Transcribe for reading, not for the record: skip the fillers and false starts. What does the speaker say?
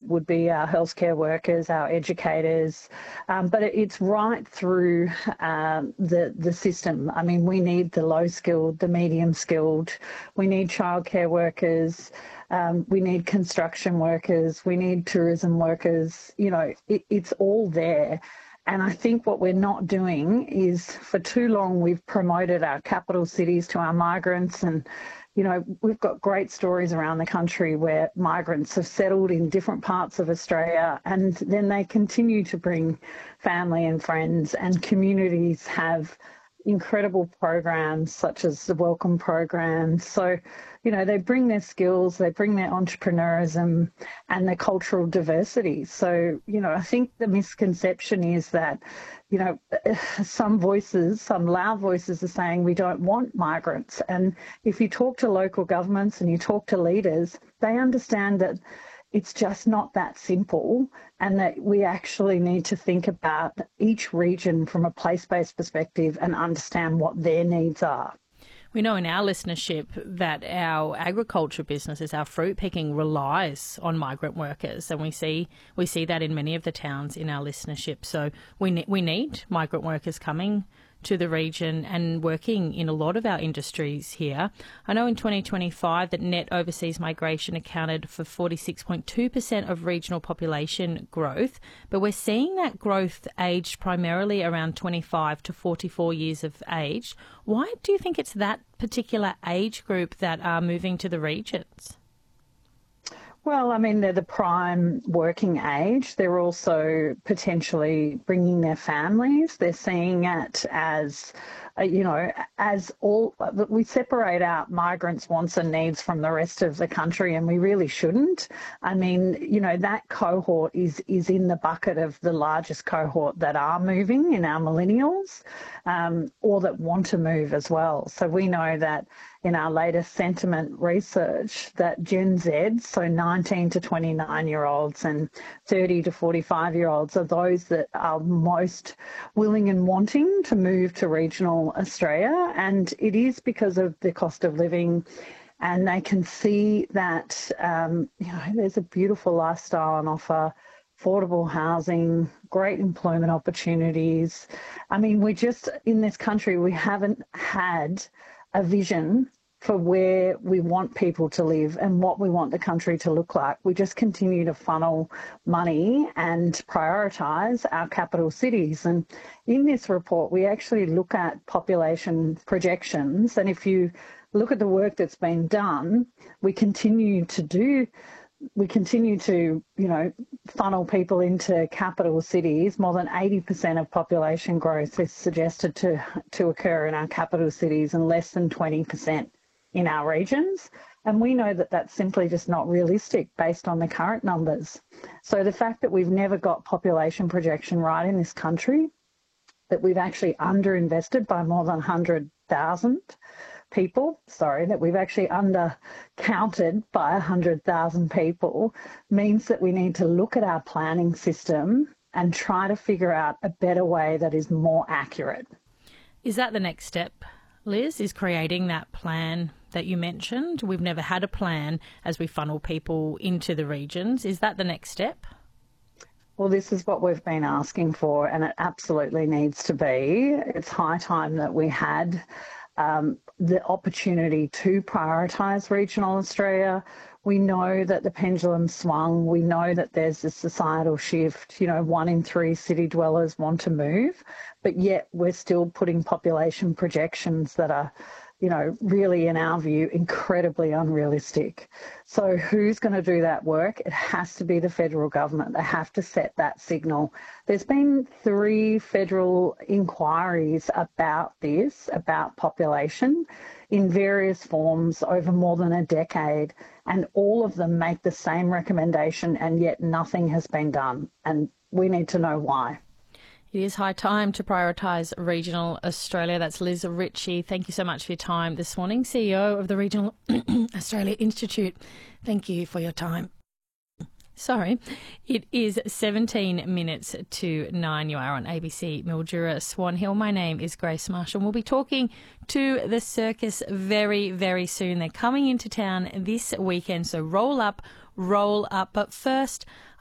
would be our healthcare workers, our educators, but it's right through the system. I mean, we need the low skilled, the medium skilled, we need childcare workers, we need construction workers, we need tourism workers. You know, it's all there. And I think what we're not doing is, for too long, we've promoted our capital cities to our migrants. And, you know, we've got great stories around the country where migrants have settled in different parts of Australia, and then they continue to bring family and friends, and communities have incredible programs such as the Welcome Program. So, you know, they bring their skills, they bring their entrepreneurism and their cultural diversity. So, you know, I think the misconception is that, you know, some voices, some loud voices are saying we don't want migrants. And if you talk to local governments and you talk to leaders, they understand that it's just not that simple, and that we actually need to think about each region from a place-based perspective and understand what their needs are. We know in our listenership that our agriculture businesses, our fruit picking, relies on migrant workers, and we see that in many of the towns in our listenership. So we need migrant workers coming to the region and working in a lot of our industries here. I know in 2025 that net overseas migration accounted for 46.2% of regional population growth, but we're seeing that growth aged primarily around 25 to 44 years of age. Why do you think it's that particular age group that are moving to the regions? Well, I mean, they're the prime working age. They're also potentially bringing their families. They're seeing it as, you know, as all, we separate out migrants' wants and needs from the rest of the country, and we really shouldn't. I mean, you know, that cohort is in the bucket of the largest cohort that are moving in our millennials, or that want to move as well. So we know that in our latest sentiment research that Gen Z, so 19 to 29-year-olds and 30 to 45-year-olds, are those that are most willing and wanting to move to regional Australia. And it is because of the cost of living, and they can see that, you know, there's a beautiful lifestyle on offer, affordable housing, great employment opportunities. I mean, in this country, we haven't had a vision for where we want people to live and what we want the country to look like. We just continue to funnel money and prioritise our capital cities. And in this report, we actually look at population projections. And if you look at the work that's been done, we continue to, you know, funnel people into capital cities. More than 80% of population growth is suggested to occur in our capital cities, and less than 20% in our regions. And we know that that's simply just not realistic based on the current numbers. So the fact that we've never got population projection right in this country, that we've actually underinvested by more than 100,000 people, that we've actually undercounted by 100,000 people, means that we need to look at our planning system and try to figure out a better way that is more accurate. Is that the next step, Liz, is creating that plan that you mentioned? We've never had a plan as we funnel people into the regions. Is that the next step? Well, this is what we've been asking for, and it absolutely needs to be. It's high time that we had the opportunity to prioritise regional Australia. We know that the pendulum swung. We know that there's a societal shift. You know, 1 in 3 city dwellers want to move, but yet we're still putting population projections that are, you know, really, in our view, incredibly unrealistic. So who's going to do that work? It has to be the federal government. They have to set that signal. There's been 3 federal inquiries about this, about population, in various forms over more than a decade, and all of them make the same recommendation, and yet nothing has been done. And we need to know why. It is high time to prioritise regional Australia. That's Liz Ritchie. Thank you so much for your time this morning, CEO of the Regional Australia Institute. Thank you for your time. Sorry, it is 17 minutes to 9. You are on ABC Mildura Swan Hill. My name is Grace Marshall. We'll be talking to the circus very, very soon. They're coming into town this weekend, so roll up. But first,